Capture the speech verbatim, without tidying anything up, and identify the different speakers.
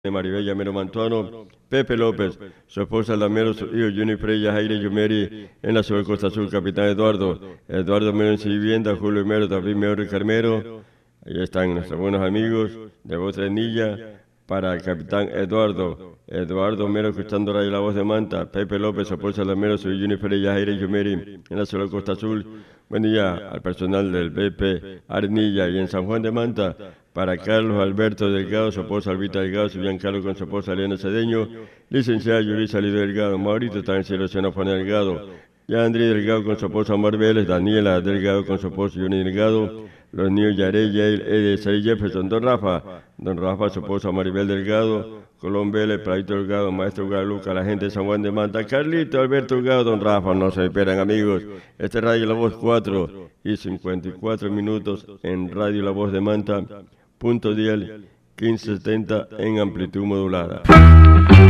Speaker 1: Maribel Llamero Mantuano, Pepe López, su esposa Lamero, su hijo Juni Freya, Jaire Yumeri, en la ciudad de Costa Azul, Capitán Eduardo, Eduardo Mero en su vivienda, Julio Mero, David Mero y Carmero, ahí están nuestros buenos amigos de Voz Trenilla, para el Capitán Eduardo, Eduardo Mero escuchando Radio La Voz de Manta, Pepe López, su esposa Lamero, su hijo Juni Freya, Jaire Yumeri, en la ciudad de Costa Azul. Buen día al personal del B P Arnilla y en San Juan de Manta, para Carlos Alberto Delgado, su esposa Albita Delgado, su Giancarlo con su esposa Elena Cedeño, licenciada Yulisa Lido Delgado, Maurito está en cielo Xenófono Delgado, ya Andrés Delgado con su esposa Omar Vélez, Daniela Delgado con su esposa Yuni Delgado, los niños Yarey, Yael, Ede, Sari Jefferson, Don Rafa, Don Rafa, su esposa Maribel Delgado, Colón Vélez, Pradito Delgado, Maestro Galuca, la gente de San Juan de Manta, Carlito, Alberto Delgado, Don Rafa, no se esperan amigos, este es Radio La Voz cuatro y cincuenta y cuatro minutos en Radio La Voz de Manta, punto dial quince setenta en amplitud modulada.